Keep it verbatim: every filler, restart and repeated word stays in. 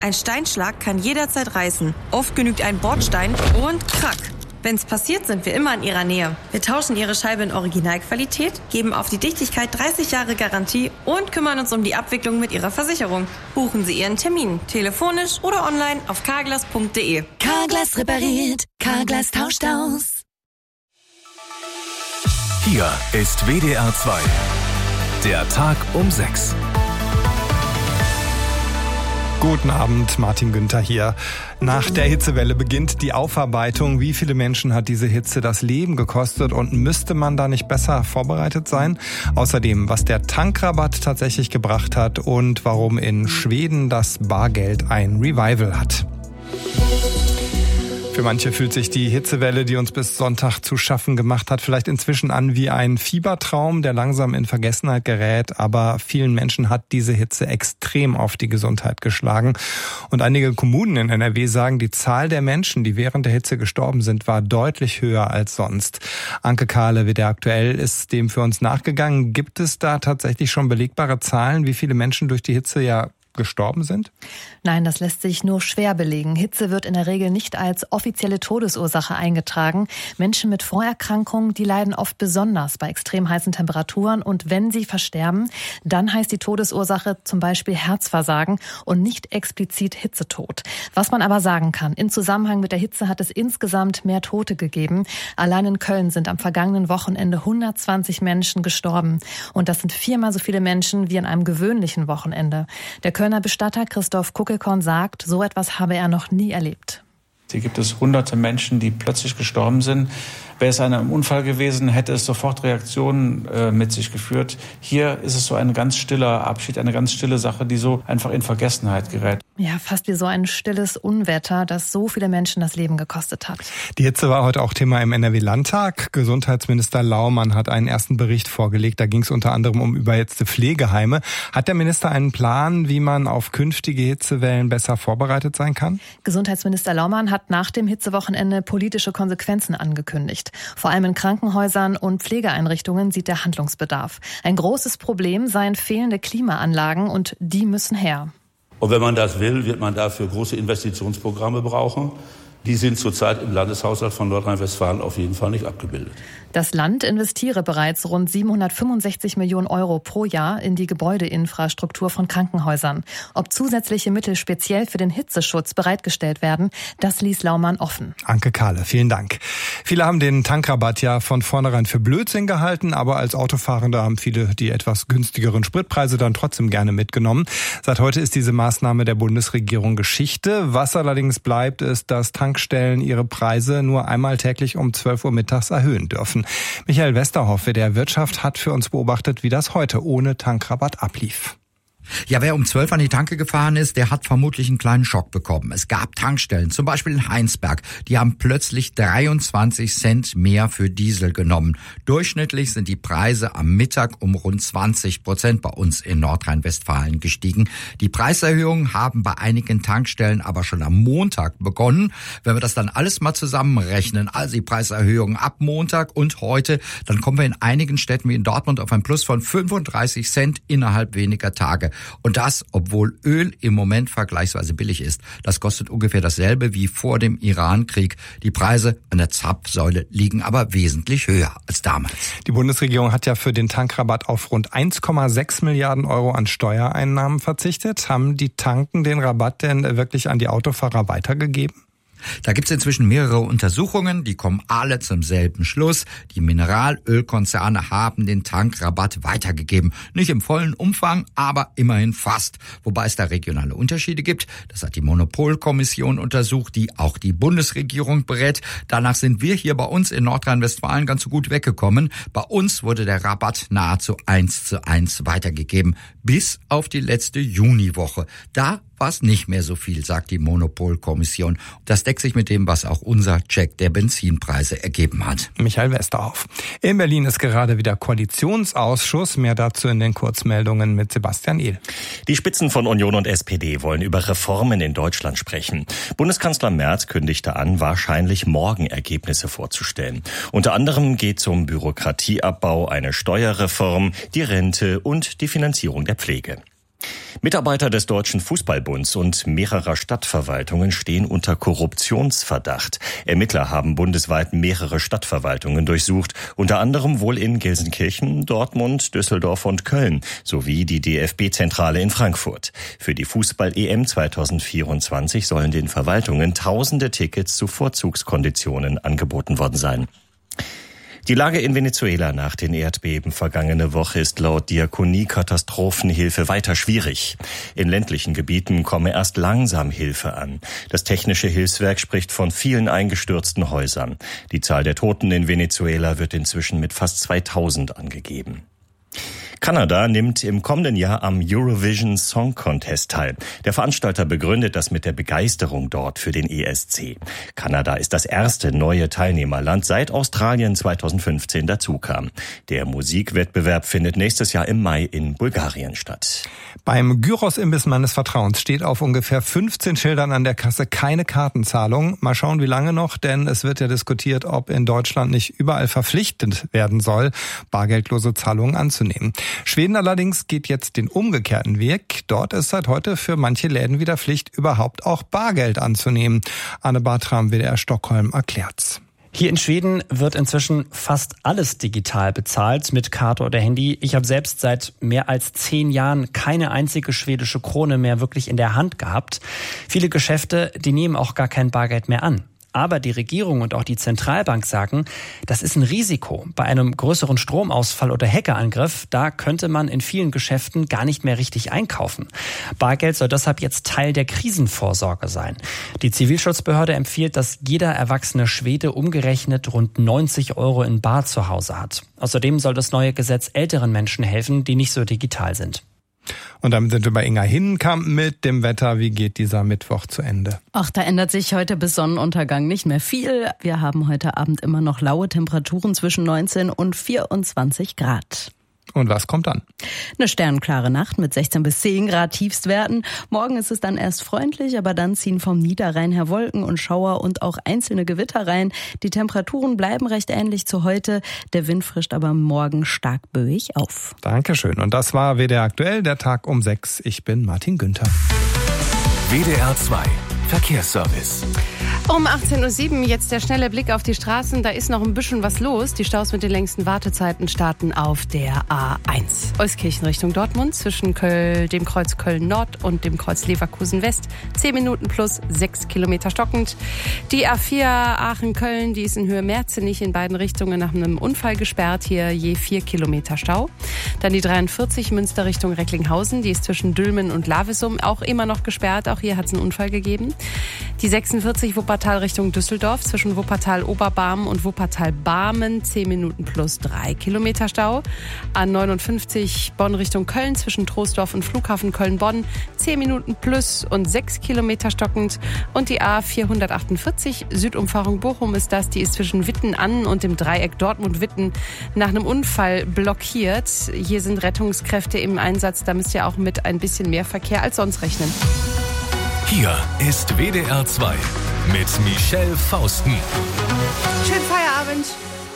Ein Steinschlag kann jederzeit reißen. Oft genügt ein Bordstein und krack. Wenn's passiert, sind wir immer in Ihrer Nähe. Wir tauschen Ihre Scheibe in Originalqualität, geben auf die Dichtigkeit dreißig Jahre Garantie und kümmern uns um die Abwicklung mit Ihrer Versicherung. Buchen Sie Ihren Termin, telefonisch oder online auf carglass punkt de. Carglass repariert, Carglass tauscht aus. Hier ist W D R zwei. Der Tag um sechs. Guten Abend, Martin Günther hier. Nach der Hitzewelle beginnt die Aufarbeitung. Wie viele Menschen hat diese Hitze das Leben gekostet und müsste man da nicht besser vorbereitet sein? Außerdem, was der Tankrabatt tatsächlich gebracht hat und warum in Schweden das Bargeld ein Revival hat. Für manche fühlt sich die Hitzewelle, die uns bis Sonntag zu schaffen gemacht hat, vielleicht inzwischen an wie ein Fiebertraum, der langsam in Vergessenheit gerät. Aber vielen Menschen hat diese Hitze extrem auf die Gesundheit geschlagen. Und einige Kommunen in N R W sagen, die Zahl der Menschen, die während der Hitze gestorben sind, war deutlich höher als sonst. Anke Kahle, W D R aktuell, ist dem für uns nachgegangen. Gibt es da tatsächlich schon belegbare Zahlen, wie viele Menschen durch die Hitze ja gestorben sind? Nein, das lässt sich nur schwer belegen. Hitze wird in der Regel nicht als offizielle Todesursache eingetragen. Menschen mit Vorerkrankungen, die leiden oft besonders bei extrem heißen Temperaturen. Und wenn sie versterben, dann heißt die Todesursache zum Beispiel Herzversagen und nicht explizit Hitzetod. Was man aber sagen kann, im Zusammenhang mit der Hitze hat es insgesamt mehr Tote gegeben. Allein in Köln sind am vergangenen Wochenende hundertzwanzig Menschen gestorben. Und das sind viermal so viele Menschen wie an einem gewöhnlichen Wochenende. Der Kölner Bestatter Christoph Kuckelkorn sagt, so etwas habe er noch nie erlebt. Hier gibt es hunderte Menschen, die plötzlich gestorben sind. Wäre es ein Unfall gewesen, hätte es sofort Reaktionen äh, mit sich geführt. Hier ist es so ein ganz stiller Abschied, eine ganz stille Sache, die so einfach in Vergessenheit gerät. Ja, fast wie so ein stilles Unwetter, das so viele Menschen das Leben gekostet hat. Die Hitze war heute auch Thema im N R W-Landtag. Gesundheitsminister Laumann hat einen ersten Bericht vorgelegt. Da ging es unter anderem um überhitzte Pflegeheime. Hat der Minister einen Plan, wie man auf künftige Hitzewellen besser vorbereitet sein kann? Gesundheitsminister Laumann hat nach dem Hitzewochenende politische Konsequenzen angekündigt. Vor allem in Krankenhäusern und Pflegeeinrichtungen sieht er Handlungsbedarf. Ein großes Problem seien fehlende Klimaanlagen und die müssen her. Und wenn man das will, wird man dafür große Investitionsprogramme brauchen. Die sind zurzeit im Landeshaushalt von Nordrhein-Westfalen auf jeden Fall nicht abgebildet. Das Land investiere bereits rund siebenhundertfünfundsechzig Millionen Euro pro Jahr in die Gebäudeinfrastruktur von Krankenhäusern. Ob zusätzliche Mittel speziell für den Hitzeschutz bereitgestellt werden, das ließ Laumann offen. Anke Kahle, vielen Dank. Viele haben den Tankrabatt ja von vornherein für Blödsinn gehalten, aber als Autofahrende haben viele die etwas günstigeren Spritpreise dann trotzdem gerne mitgenommen. Seit heute ist diese Maßnahme der Bundesregierung Geschichte. Was allerdings bleibt, ist, dass Tankstellen ihre Preise nur einmal täglich um zwölf Uhr mittags erhöhen dürfen. Michael Westerhoff, W D R Wirtschaft, hat für uns beobachtet, wie das heute ohne Tankrabatt ablief. Ja, wer um zwölf an die Tanke gefahren ist, der hat vermutlich einen kleinen Schock bekommen. Es gab Tankstellen, zum Beispiel in Heinsberg, die haben plötzlich dreiundzwanzig Cent mehr für Diesel genommen. Durchschnittlich sind die Preise am Mittag um rund zwanzig Prozent bei uns in Nordrhein-Westfalen gestiegen. Die Preiserhöhungen haben bei einigen Tankstellen aber schon am Montag begonnen. Wenn wir das dann alles mal zusammenrechnen, also die Preiserhöhungen ab Montag und heute, dann kommen wir in einigen Städten wie in Dortmund auf ein Plus von fünfunddreißig Cent innerhalb weniger Tage. Und das, obwohl Öl im Moment vergleichsweise billig ist. Das kostet ungefähr dasselbe wie vor dem Iran-Krieg. Die Preise an der Zapfsäule liegen aber wesentlich höher als damals. Die Bundesregierung hat ja für den Tankrabatt auf rund eins Komma sechs Milliarden Euro an Steuereinnahmen verzichtet. Haben die Tanken den Rabatt denn wirklich an die Autofahrer weitergegeben? Da gibt's inzwischen mehrere Untersuchungen, die kommen alle zum selben Schluss. Die Mineralölkonzerne haben den Tankrabatt weitergegeben. Nicht im vollen Umfang, aber immerhin fast. Wobei es da regionale Unterschiede gibt. Das hat die Monopolkommission untersucht, die auch die Bundesregierung berät. Danach sind wir hier bei uns in Nordrhein-Westfalen ganz gut weggekommen. Bei uns wurde der Rabatt nahezu eins zu eins weitergegeben. Bis auf die letzte Juniwoche. Da war es nicht mehr so viel, sagt die Monopolkommission. Das deckt sich mit dem, was auch unser Check der Benzinpreise ergeben hat. Michael Westerhoff. In Berlin ist gerade wieder Koalitionsausschuss. Mehr dazu in den Kurzmeldungen mit Sebastian Ehl. Die Spitzen von Union und S P D wollen über Reformen in Deutschland sprechen. Bundeskanzler Merz kündigte an, wahrscheinlich morgen Ergebnisse vorzustellen. Unter anderem geht es um Bürokratieabbau, eine Steuerreform, die Rente und die Finanzierung der Pflege. Mitarbeiter des Deutschen Fußballbunds und mehrerer Stadtverwaltungen stehen unter Korruptionsverdacht. Ermittler haben bundesweit mehrere Stadtverwaltungen durchsucht, unter anderem wohl in Gelsenkirchen, Dortmund, Düsseldorf und Köln, sowie die D F B-Zentrale in Frankfurt. Für die Fußball-E M zweitausendvierundzwanzig sollen den Verwaltungen tausende Tickets zu Vorzugskonditionen angeboten worden sein. Die Lage in Venezuela nach den Erdbeben vergangene Woche ist laut Diakonie Katastrophenhilfe weiter schwierig. In ländlichen Gebieten komme erst langsam Hilfe an. Das technische Hilfswerk spricht von vielen eingestürzten Häusern. Die Zahl der Toten in Venezuela wird inzwischen mit fast zweitausend angegeben. Kanada nimmt im kommenden Jahr am Eurovision Song Contest teil. Der Veranstalter begründet das mit der Begeisterung dort für den E S C. Kanada ist das erste neue Teilnehmerland, seit Australien zweitausendfünfzehn dazukam. Der Musikwettbewerb findet nächstes Jahr im Mai in Bulgarien statt. Beim Gyros-Imbiss meines Vertrauens steht auf ungefähr fünfzehn Schildern an der Kasse keine Kartenzahlung. Mal schauen, wie lange noch, denn es wird ja diskutiert, ob in Deutschland nicht überall verpflichtet werden soll, bargeldlose Zahlungen anzunehmen. Schweden allerdings geht jetzt den umgekehrten Weg. Dort ist seit heute für manche Läden wieder Pflicht, überhaupt auch Bargeld anzunehmen. Anne Bartram, W D R Stockholm, erklärt's. Hier in Schweden wird inzwischen fast alles digital bezahlt, mit Karte oder Handy. Ich habe selbst seit mehr als zehn Jahren keine einzige schwedische Krone mehr wirklich in der Hand gehabt. Viele Geschäfte, die nehmen auch gar kein Bargeld mehr an. Aber die Regierung und auch die Zentralbank sagen, das ist ein Risiko. Bei einem größeren Stromausfall oder Hackerangriff, da könnte man in vielen Geschäften gar nicht mehr richtig einkaufen. Bargeld soll deshalb jetzt Teil der Krisenvorsorge sein. Die Zivilschutzbehörde empfiehlt, dass jeder erwachsene Schwede umgerechnet rund neunzig Euro in Bar zu Hause hat. Außerdem soll das neue Gesetz älteren Menschen helfen, die nicht so digital sind. Und damit sind wir bei Inga Hinnenkamp mit dem Wetter. Wie geht dieser Mittwoch zu Ende? Ach, da ändert sich heute bis Sonnenuntergang nicht mehr viel. Wir haben heute Abend immer noch laue Temperaturen zwischen neunzehn und vierundzwanzig Grad. Und was kommt dann? Eine sternklare Nacht mit sechzehn bis zehn Grad Tiefstwerten. Morgen ist es dann erst freundlich, aber dann ziehen vom Niederrhein her Wolken und Schauer und auch einzelne Gewitter rein. Die Temperaturen bleiben recht ähnlich zu heute. Der Wind frischt aber morgen stark böig auf. Dankeschön. Und das war W D R aktuell, der Tag um sechs. Ich bin Martin Günther. W D R zwei Verkehrsservice. Um achtzehn Uhr sieben jetzt der schnelle Blick auf die Straßen. Da ist noch ein bisschen was los. Die Staus mit den längsten Wartezeiten starten auf der A eins. Euskirchen Richtung Dortmund zwischen Köln, dem Kreuz Köln-Nord und dem Kreuz Leverkusen-West. zehn Minuten plus sechs Kilometer stockend. Die A vier Aachen-Köln, die ist in Höhe Merzenich in beiden Richtungen nach einem Unfall gesperrt. Hier je vier Kilometer Stau. Dann die dreiundvierzig Münster Richtung Recklinghausen. Die ist zwischen Dülmen und Lavesum auch immer noch gesperrt. Auch hier hat es einen Unfall gegeben. Die sechsundvierzig Wuppertal Richtung Düsseldorf zwischen Wuppertal-Oberbarmen und Wuppertal-Barmen zehn Minuten plus drei Kilometer Stau. A neunundfünfzig Bonn Richtung Köln zwischen Troisdorf und Flughafen Köln-Bonn zehn Minuten plus und sechs Kilometer stockend. Und die A vierhundertachtundvierzig Südumfahrung Bochum ist das, die ist zwischen Witten-Annen und dem Dreieck Dortmund-Witten nach einem Unfall blockiert. Hier sind Rettungskräfte im Einsatz, da müsst ihr auch mit ein bisschen mehr Verkehr als sonst rechnen. Hier ist W D R zwei mit Michelle Fausten. Schönen Feierabend.